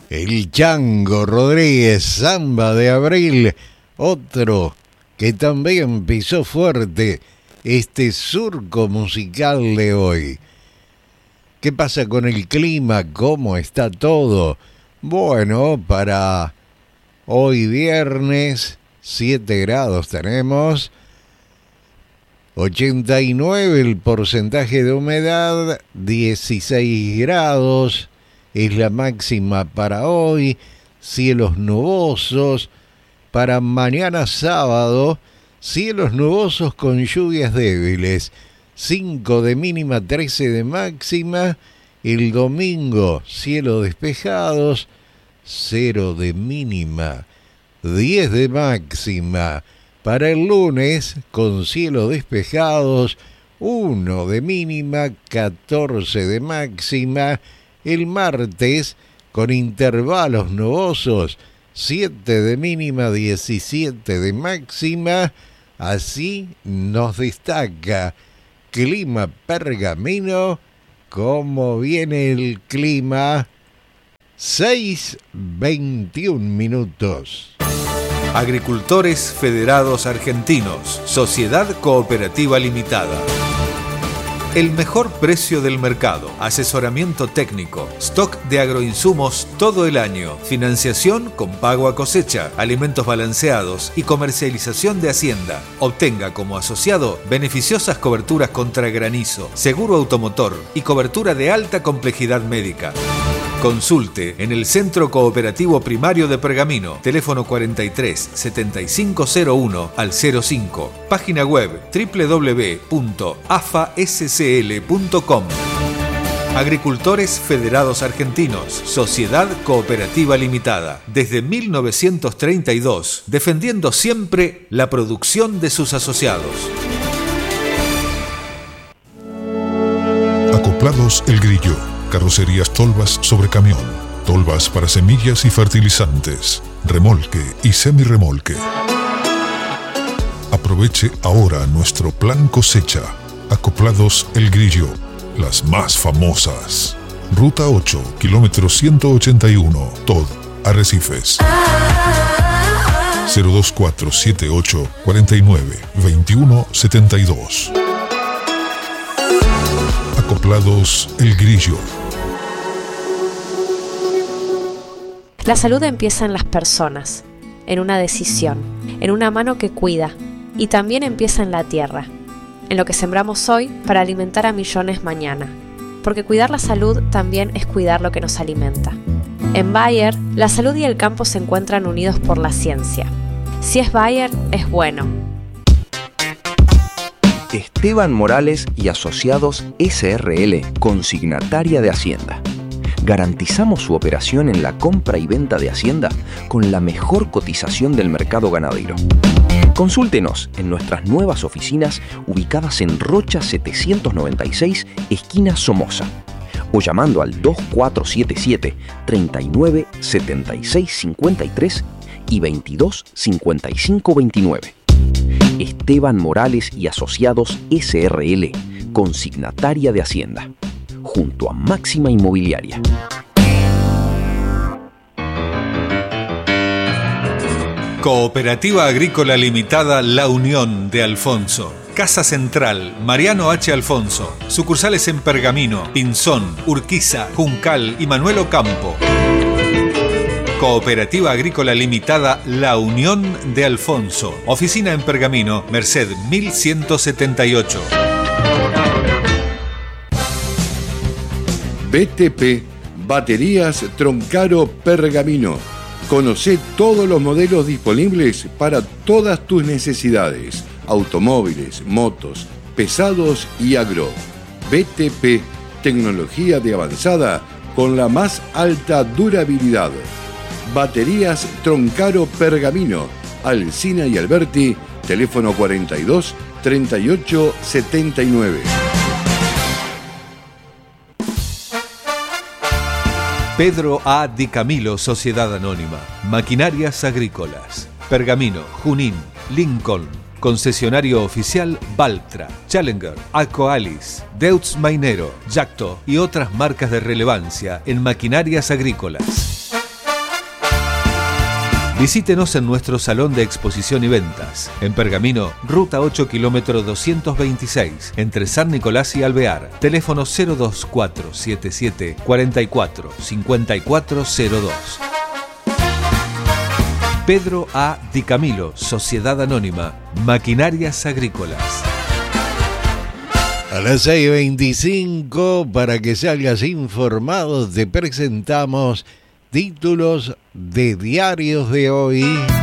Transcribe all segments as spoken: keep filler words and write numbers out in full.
El Chango Rodríguez, Samba de Abril, otro que también pisó fuerte este surco musical de hoy. ¿Qué pasa con el clima? ¿Cómo está todo? Bueno, para hoy viernes, siete grados tenemos, ochenta y nueve el porcentaje de humedad, dieciséis grados es la máxima para hoy, cielos nubosos. Para mañana sábado, cielos nubosos con lluvias débiles, cinco de mínima, trece de máxima. El domingo, cielos despejados, cero de mínima, diez de máxima. Para el lunes, con cielos despejados, uno de mínima, catorce de máxima. El martes, con intervalos nubosos, siete de mínima, diecisiete de máxima. Así nos destaca Clima Pergamino. ¿Cómo viene el clima? seis veintiún minutos. Agricultores Federados Argentinos, Sociedad Cooperativa Limitada. El mejor precio del mercado, asesoramiento técnico, stock de agroinsumos todo el año, financiación con pago a cosecha, alimentos balanceados y comercialización de hacienda. Obtenga como asociado beneficiosas coberturas contra granizo, seguro automotor y cobertura de alta complejidad médica. Consulte en el Centro Cooperativo Primario de Pergamino, teléfono cuarenta y tres, setenta y cinco cero uno al cero cinco, página web doble u doble u doble u punto a f a s c l punto com. Agricultores Federados Argentinos, Sociedad Cooperativa Limitada, desde mil novecientos treinta y dos, defendiendo siempre la producción de sus asociados. Acoplados El Grillo. Carrocerías Tolvas sobre camión, tolvas para semillas y fertilizantes, remolque y semirremolque. Aproveche ahora nuestro plan cosecha. Acoplados El Grillo, las más famosas. Ruta ocho, kilómetro ciento ochenta y uno, T O D, Arrecifes. cero dos cuatro siete ocho cuarenta y nueve veintiuno setenta y dos. Acoplados El Grillo. La salud empieza en las personas, en una decisión, en una mano que cuida, y también empieza en la tierra, en lo que sembramos hoy para alimentar a millones mañana, porque cuidar la salud también es cuidar lo que nos alimenta. En Bayer, la salud y el campo se encuentran unidos por la ciencia. Si es Bayer, es bueno. Esteban Morales y Asociados S R L, consignataria de Hacienda. Garantizamos su operación en la compra y venta de Hacienda con la mejor cotización del mercado ganadero. Consúltenos en nuestras nuevas oficinas ubicadas en Rocha setecientos noventa y seis, esquina Somoza, o llamando al dos cuatro siete siete, treinta y nueve, setenta y seis cincuenta y tres y veintidós cincuenta y cinco veintinueve. Esteban Morales y Asociados S R L, consignataria de Hacienda, junto a Máxima Inmobiliaria. Cooperativa Agrícola Limitada La Unión de Alfonso. Casa Central, Mariano H. Alfonso. Sucursales en Pergamino, Pinzón, Urquiza, Juncal y Manuel Ocampo. Cooperativa Agrícola Limitada La Unión de Alfonso. Oficina en Pergamino, Merced mil ciento setenta y ocho. B T P, Baterías Troncaro Pergamino. Conocé todos los modelos disponibles para todas tus necesidades. Automóviles, motos, pesados y agro. B T P, tecnología de avanzada con la más alta durabilidad. Baterías Troncaro Pergamino, Alsina y Alberti, teléfono cuarenta y dos, treinta y ocho, setenta y nueve. Pedro A. Di Camilo, Sociedad Anónima. Maquinarias Agrícolas. Pergamino, Junín, Lincoln. Concesionario oficial Valtra, Challenger, Akoalis, Deutz Mainero, Jacto y otras marcas de relevancia en maquinarias agrícolas. Visítenos en nuestro salón de exposición y ventas. En Pergamino, Ruta ocho, kilómetro doscientos veintiséis, entre San Nicolás y Alvear. Teléfono cero dos cuatro siete siete cuatro cuatro cinco cuatro cero dos. Pedro A. Di Camilo, Sociedad Anónima, Maquinarias Agrícolas. A las seis y veinticinco, para que salgas informado, te presentamos títulos de diarios de hoy.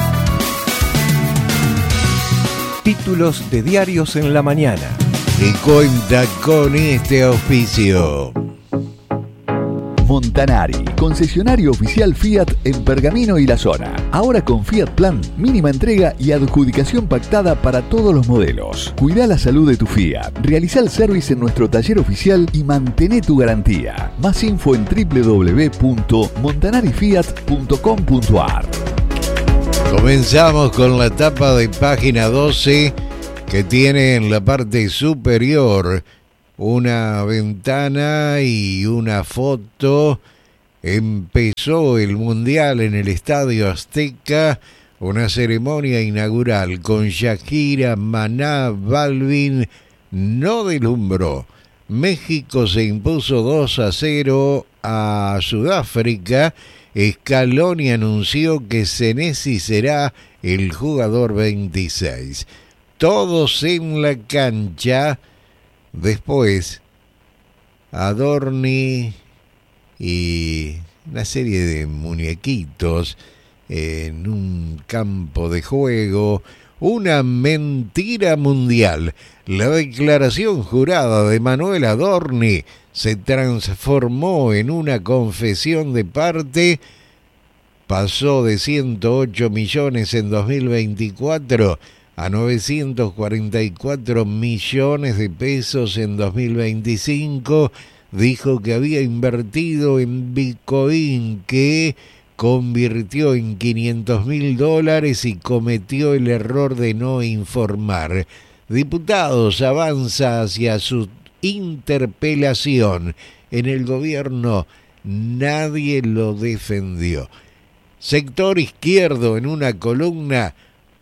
Títulos de diarios en la mañana. Y cuenta con este auspicio. Montanari, concesionario oficial Fiat en Pergamino y la zona. Ahora con Fiat Plan, mínima entrega y adjudicación pactada para todos los modelos. Cuida la salud de tu Fiat. Realiza el service en nuestro taller oficial y mantén tu garantía. Más info en doble u doble u doble u punto montanari fiat punto com punto a r. Comenzamos con la tapa de página doce, que tiene en la parte superior una ventana y una foto. Empezó el Mundial en el Estadio Azteca, una ceremonia inaugural con Shakira, Maná, Balvin, no delumbró. México se impuso dos a cero a Sudáfrica. Scaloni anunció que Senesi será el jugador veintiséis. Todos en la cancha. Después, Adorni y una serie de muñequitos en un campo de juego. Una mentira mundial. La declaración jurada de Manuel Adorni se transformó en una confesión de parte. Pasó de ciento ocho millones en dos mil veinticuatro a novecientos cuarenta y cuatro millones de pesos en dos mil veinticinco. Dijo que había invertido en Bitcoin, que convirtió en quinientos mil dólares y cometió el error de no informar. Diputados avanza hacia su interpelación. En el gobierno nadie lo defendió. Sector izquierdo, en una columna,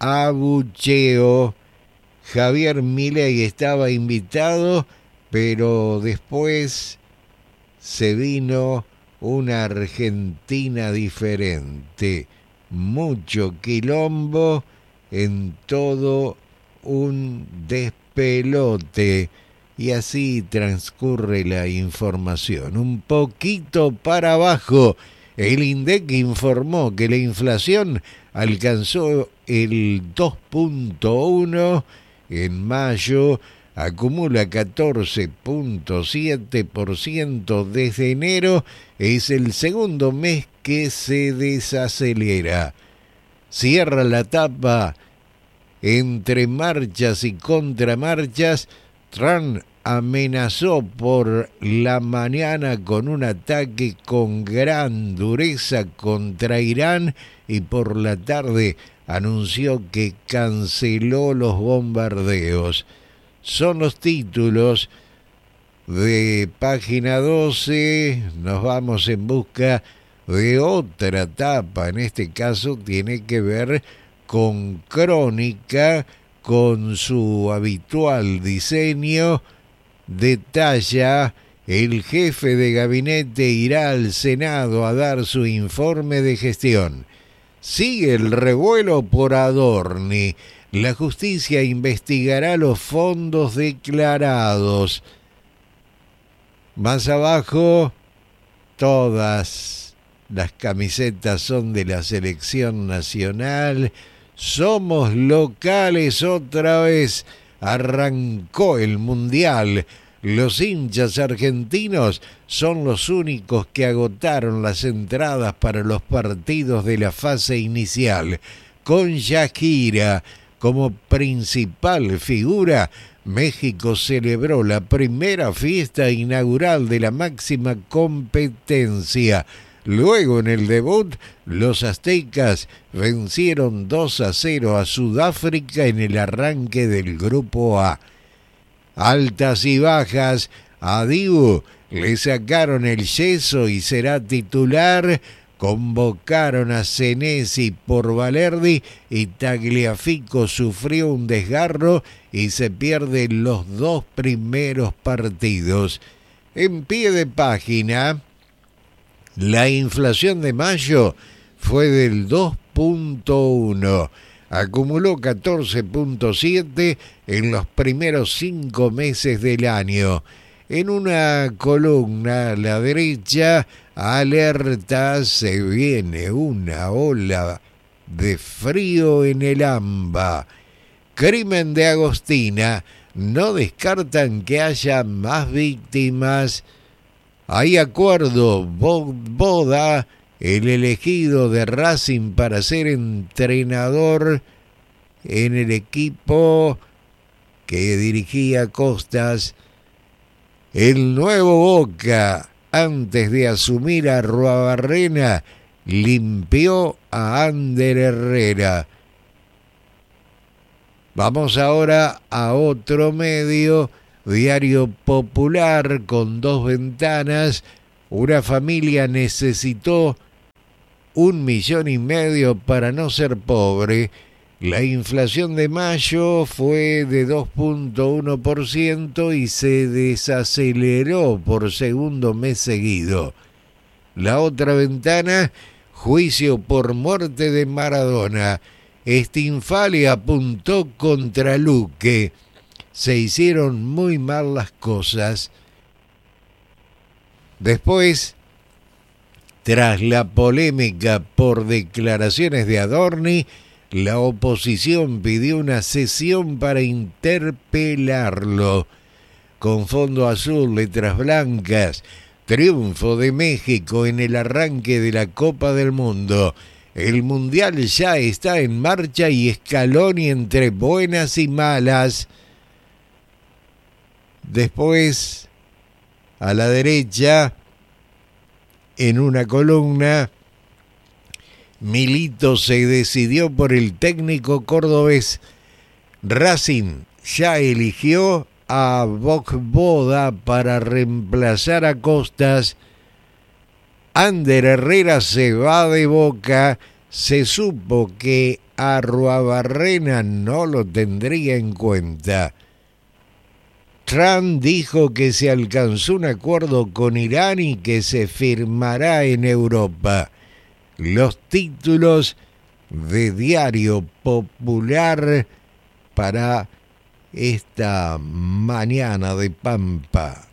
abucheo. Javier Milei estaba invitado, pero después se vino una Argentina diferente. Mucho quilombo, en todo un despelote. Y así transcurre la información. Un poquito para abajo, el INDEC informó que la inflación alcanzó el dos punto uno en mayo, acumula catorce punto siete por ciento desde enero, es el segundo mes que se desacelera. Cierra la tapa. Entre marchas y contramarchas, Trump amenazó por la mañana con un ataque con gran dureza contra Irán y por la tarde anunció que canceló los bombardeos. Son los títulos de página doce. Nos vamos en busca de otra tapa. En este caso tiene que ver con Crónica, con su habitual diseño. Detalla: el jefe de gabinete irá al Senado a dar su informe de gestión. Sigue el revuelo por Adorni. La justicia investigará los fondos declarados. Más abajo, todas las camisetas son de la selección nacional. Somos locales otra vez. Arrancó el Mundial. Los hinchas argentinos son los únicos que agotaron las entradas para los partidos de la fase inicial. Con Shakira como principal figura, México celebró la primera fiesta inaugural de la máxima competencia. Luego, en el debut, los aztecas vencieron dos a cero a Sudáfrica en el arranque del Grupo A. Altas y bajas, a Dibu le sacaron el yeso y será titular convocaron a Senesi por Valerdi y Tagliafico sufrió un desgarro y se pierden los dos primeros partidos. En pie de página, la inflación de mayo fue del dos punto uno, acumuló catorce punto siete en los primeros cinco meses del año. En una columna a la derecha, alerta, se viene una ola de frío en el AMBA. Crimen de Agostina, no descartan que haya más víctimas. Hay acuerdo, Boda, el elegido de Racing para ser entrenador en el equipo que dirigía Costas. El nuevo Boca, antes de asumir a Arruabarrena, limpió a Ander Herrera. Vamos ahora a otro medio, Diario Popular, con dos ventanas. Una familia necesitó un millón y medio para no ser pobre. La inflación de mayo fue de dos punto uno por ciento y se desaceleró por segundo mes seguido. La otra ventana, juicio por muerte de Maradona. Stinfali apuntó contra Luque. Se hicieron muy mal las cosas. Después, tras la polémica por declaraciones de Adorni, la oposición pidió una sesión para interpelarlo. Con fondo azul, letras blancas, triunfo de México en el arranque de la Copa del Mundo. El Mundial ya está en marcha y Scaloni entre buenas y malas. Después, a la derecha, en una columna, Milito se decidió por el técnico cordobés. Racing ya eligió a Boda para reemplazar a Costas. Ander Herrera se va de Boca. Se supo que Arruabarrena no lo tendría en cuenta. Trump dijo que se alcanzó un acuerdo con Irán y que se firmará en Europa. Los títulos de Diario Popular para esta mañana de Pampa.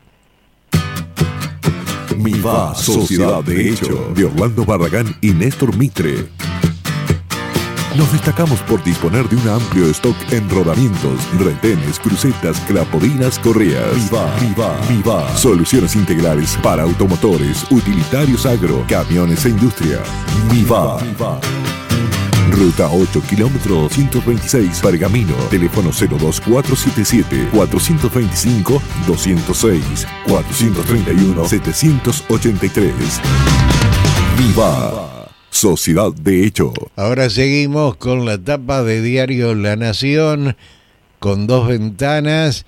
Miva, Sociedad de Hecho, de Orlando Barragán y Néstor Mitre. Nos destacamos por disponer de un amplio stock en rodamientos, retenes, crucetas, clapodinas, correas. Miva, Miva, Miva. Soluciones integrales para automotores, utilitarios agro, camiones e industria. Miva. Miva. Ruta ocho, kilómetro ciento veintiséis, Pergamino. Teléfono cero dos cuatro siete siete, cuatro dos cinco, dos cero seis, cuatro tres uno, siete ocho tres. Viva. Sociedad de Hecho. Ahora seguimos con la tapa de Diario La Nación, con dos ventanas.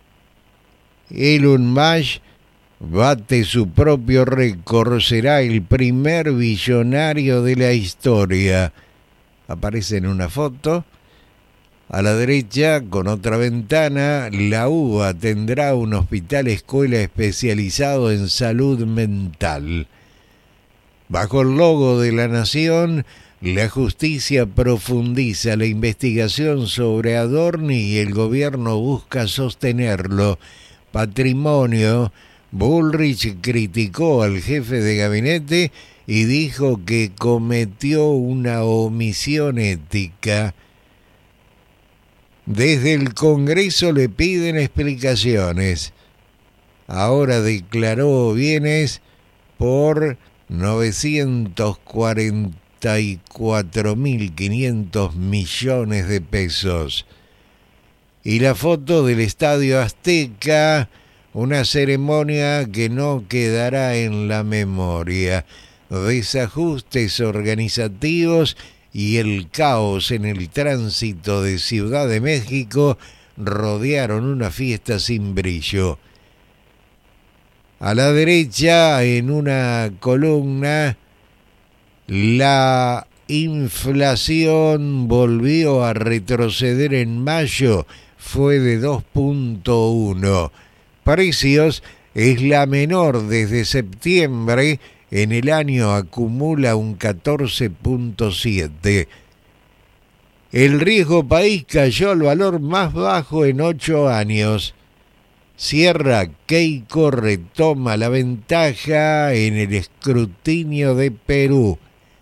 Elon Musk bate su propio récord, será el primer billonario de la historia. Aparece en una foto. A la derecha, con otra ventana, la U B A tendrá un hospital escuela especializado en salud mental. Bajo el logo de La Nación, la justicia profundiza la investigación sobre Adorni y el gobierno busca sostenerlo. Patrimonio, Bullrich criticó al jefe de gabinete y dijo que cometió una omisión ética. Desde el Congreso le piden explicaciones. Ahora declaró bienes por novecientos cuarenta y cuatro mil quinientos millones de pesos. Y la foto del Estadio Azteca, una ceremonia que no quedará en la memoria. Desajustes organizativos y el caos en el tránsito de Ciudad de México rodearon una fiesta sin brillo. A la derecha, en una columna, La inflación volvió a retroceder en mayo, fue de dos punto uno. Precios es la menor desde septiembre, en el año acumula un catorce punto siete. El riesgo país cayó al valor más bajo en ocho años. Sierra Keiko retoma la ventaja en el escrutinio de Perú.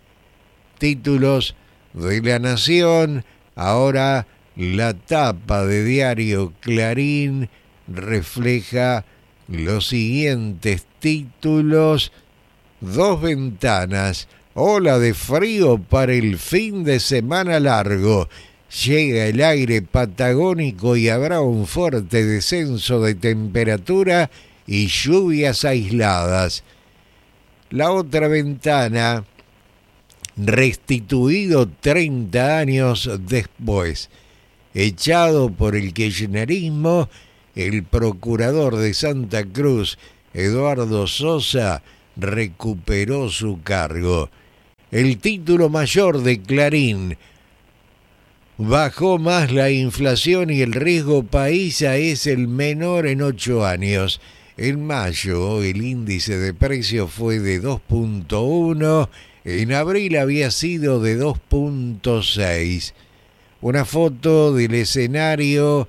Títulos de La Nación, ahora la tapa de diario Clarín refleja los siguientes títulos: dos ventanas, ola de frío para el fin de semana largo. Llega el aire patagónico y habrá un fuerte descenso de temperatura y lluvias aisladas. La otra ventana, restituido treinta años después. Echado por el kirchnerismo, el procurador de Santa Cruz, Eduardo Sosa, recuperó su cargo. El título mayor de Clarín: bajó más la inflación y el riesgo paisa es el menor en ocho años. En mayo el índice de precios fue de dos punto uno, en abril había sido de dos punto seis. Una foto del escenario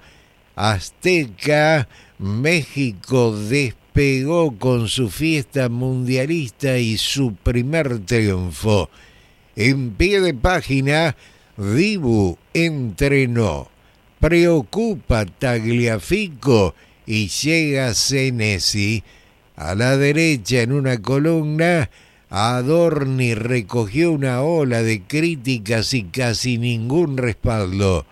azteca. México despegó con su fiesta mundialista y su primer triunfo. En pie de página, Dibu entrenó, preocupa Tagliafico y llega Senesi. A la derecha, en una columna, Adorni recogió una ola de críticas y casi ningún respaldo.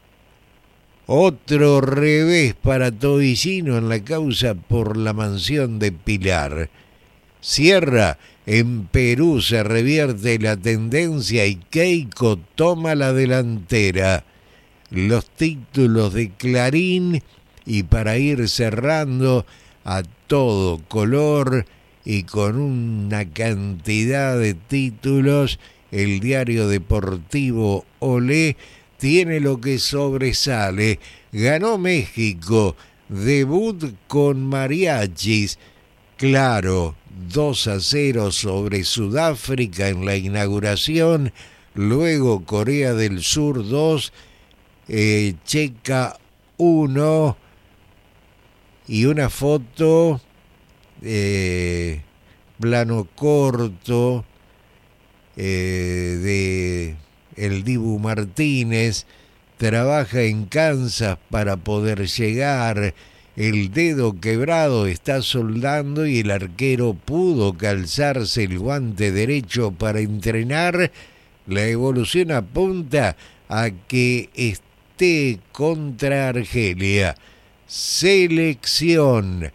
Otro revés para Tobillino en la causa por la mansión de Pilar. Sierra, en Perú se revierte la tendencia y Keiko toma la delantera. Los títulos de Clarín, y para ir cerrando a todo color y con una cantidad de títulos, el diario deportivo Olé tiene lo que sobresale. Ganó México, debut con mariachis. Claro, dos a cero sobre Sudáfrica en la inauguración, luego Corea del Sur dos, eh, Checa uno, y una foto, eh, plano corto, eh, de el Dibu Martínez. Trabaja en Kansas para poder llegar. El dedo quebrado, está soldando y el arquero pudo calzarse el guante derecho para entrenar. La evolución apunta a que esté contra Argelia. Selección.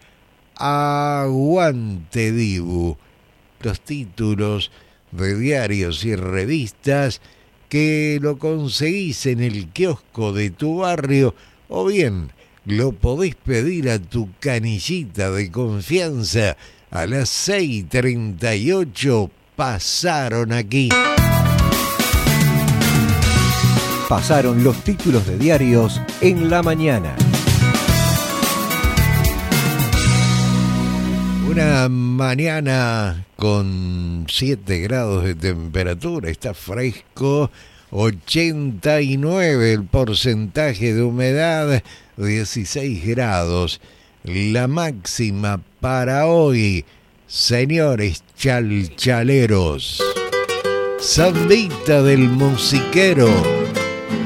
Aguante Dibu. Los títulos de diarios y revistas que lo conseguís en el kiosco de tu barrio, o bien lo podés pedir a tu canillita de confianza. A las seis treinta y ocho pasaron aquí. Pasaron los títulos de diarios en la mañana. Una mañana con siete grados de temperatura, está fresco, ochenta y nueve el porcentaje de humedad, dieciséis grados. La máxima para hoy, señores chalchaleros. Zambita del musiquero.